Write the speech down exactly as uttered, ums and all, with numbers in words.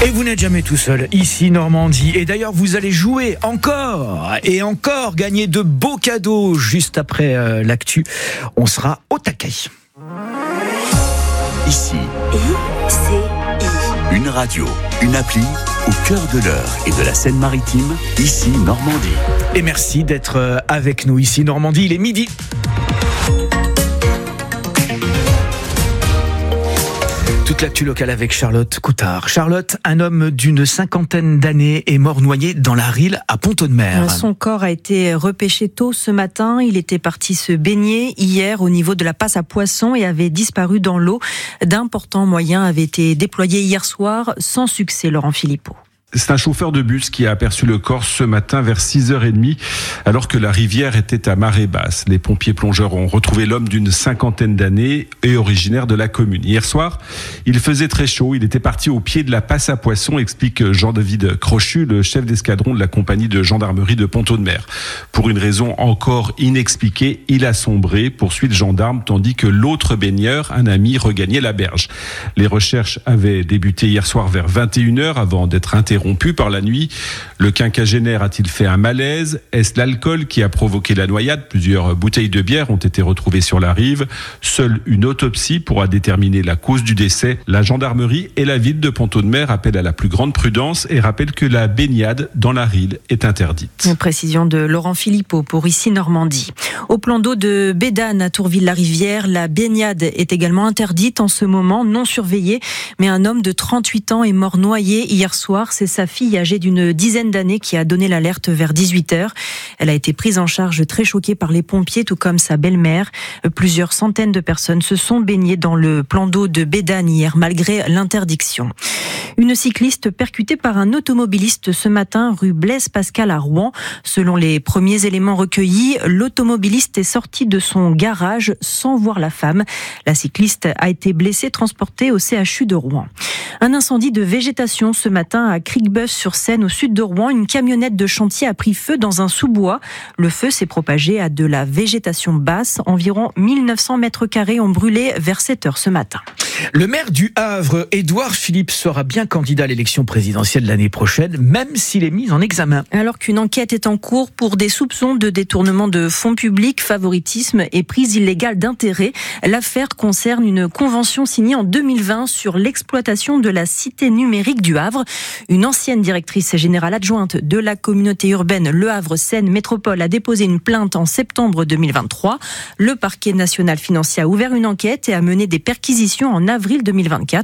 Et vous n'êtes jamais tout seul, ici Normandie. Et d'ailleurs, vous allez jouer encore et encore, gagner de beaux cadeaux juste après euh, l'actu. On sera au taquet. Ici, I C I. une radio, une appli au cœur de l'Eure et de la Seine-Maritime, ici Normandie. Et merci d'être euh, avec nous ici Normandie, il est midi. Toute l'actu locale avec Charlotte Coutard. Charlotte, un homme d'une cinquantaine d'années est mort noyé dans la Rille à Pont-Audemer. Son corps a été repêché tôt ce matin. Il était parti se baigner hier au niveau de la passe à Poisson et avait disparu dans l'eau. D'importants moyens avaient été déployés hier soir sans succès, Laurent Philippot. C'est un chauffeur de bus qui a aperçu le corps ce matin vers six heures trente alors que la rivière était à marée basse. Les pompiers plongeurs ont retrouvé l'homme d'une cinquantaine d'années et originaire de la commune. Hier soir, il faisait très chaud. Il était parti au pied de la passe à Poisson, explique Jean-David Crochu, le chef d'escadron de la compagnie de gendarmerie de Pont-Audemer. Pour une raison encore inexpliquée, il a sombré, poursuit le gendarme, tandis que l'autre baigneur, un ami, regagnait la berge. Les recherches avaient débuté hier soir vers vingt et une heures avant d'être interrompues rompu par la nuit. Le quinquagénaire a-t-il fait un malaise? Est-ce l'alcool qui a provoqué la noyade? Plusieurs bouteilles de bière ont été retrouvées sur la rive. Seule une autopsie pourra déterminer la cause du décès. La gendarmerie et la ville de Pont-Audemer appellent à la plus grande prudence et rappellent que la baignade dans la Rille est interdite. Une précision de Laurent Philippot pour ici Normandie. Au plan d'eau de Bédane à Tourville-la-Rivière, la baignade est également interdite en ce moment, non surveillée. Mais un homme de trente-huit ans est mort noyé hier soir. C'est sa fille âgée d'une dizaine d'années qui a donné l'alerte vers dix-huit heures. Elle a été prise en charge très choquée par les pompiers, tout comme sa belle-mère. Plusieurs centaines de personnes se sont baignées dans le plan d'eau de Bédane hier, malgré l'interdiction. Une cycliste percutée par un automobiliste ce matin rue Blaise Pascal à Rouen. Selon les premiers éléments recueillis, l'automobiliste est sorti de son garage sans voir la femme. La cycliste a été blessée, transportée au C H U de Rouen. Un incendie de végétation ce matin à Cricbeus-sur-Seine, au sud de Rouen. Une camionnette de chantier a pris feu dans un sous-bois. Le feu s'est propagé à de la végétation basse. Environ mille neuf cents mètres carrés ont brûlé vers sept heures ce matin. Le maire du Havre, Édouard Philippe, sera bien candidat à l'élection présidentielle l'année prochaine, même s'il est mis en examen. Alors qu'une enquête est en cours pour des soupçons de détournement de fonds publics, favoritisme et prise illégale d'intérêt. L'affaire concerne une convention signée en deux mille vingt sur l'exploitation de la cité numérique du Havre. Une ancienne directrice générale adjointe de la communauté urbaine Le Havre-Seine Métropole a déposé une plainte en septembre deux mille vingt-trois. Le parquet national financier a ouvert une enquête et a mené des perquisitions en avril deux mille vingt-quatre.